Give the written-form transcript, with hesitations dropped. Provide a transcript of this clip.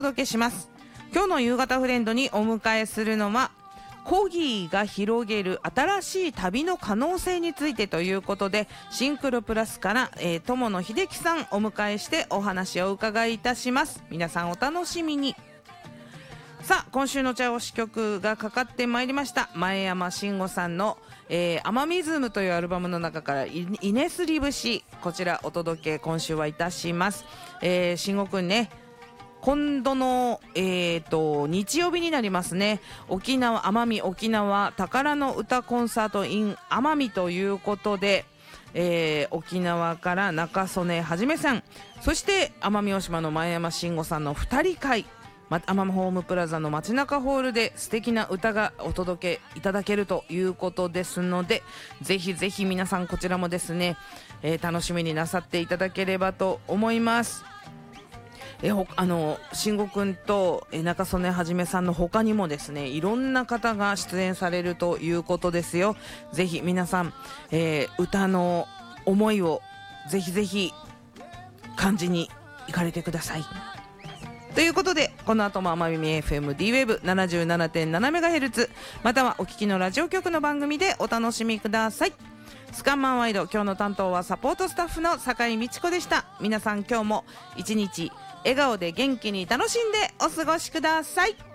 お届けします。今日の夕方フレンドにお迎えするのはコギーが広げる新しい旅の可能性についてということで、シンクロプラスから、友野秀樹さんお迎えしてお話をお伺いいたします。皆さんお楽しみに。さあ、今週の茶推し曲がかかってまいりました。前山慎吾さんの、アマミズムというアルバムの中からイネスリ節、こちらお届け今週はいたします。慎吾くんね、今度の、日曜日になりますね。奄美沖縄宝の歌コンサート in 奄美ということで、沖縄から中曽根はじめさん、そして奄美大島の前山慎吾さんの2人会、奄美ホームプラザの街中ホールで素敵な歌がお届けいただけるということですので、ぜひぜひ皆さんこちらもですね、楽しみになさっていただければと思います。慎吾くんと中曽根はじめさんの他にもですね、いろんな方が出演されるということですよ。ぜひ皆さん、歌の思いをぜひぜひ感じに行かれてください。ということで、この後も奄美 FM DWAVE77.7MHz またはお聞きのラジオ局の番組でお楽しみください。スカンマンワイド、今日の担当はサポートスタッフの酒井美智子でした。皆さん今日も一日笑顔で元気に楽しんでお過ごしください。